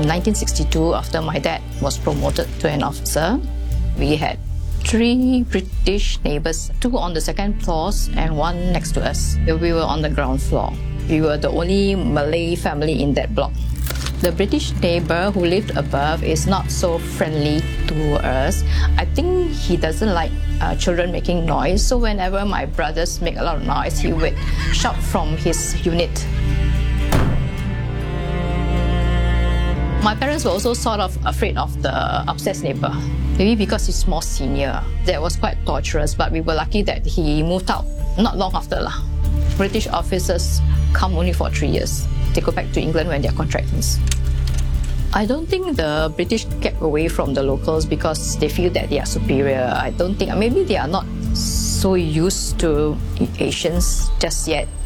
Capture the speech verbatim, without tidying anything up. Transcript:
In nineteen sixty-two, after my dad was promoted to an officer, we had three British neighbours, two on the second floors and one next to us. We were on the ground floor. We were the only Malay family in that block. The British neighbour who lived above is not so friendly to us. I think he doesn't like uh, children making noise, so whenever my brothers make a lot of noise, he would shout from his unit. My parents were also sort of afraid of the upstairs neighbour, maybe because he's more senior. That was quite torturous, but we were lucky that he moved out not long after lah. British officers come only for three years. They go back to England when their contract ends. I don't think the British get away from the locals because they feel that they are superior. I don't think, maybe they are not so used to Asians just yet.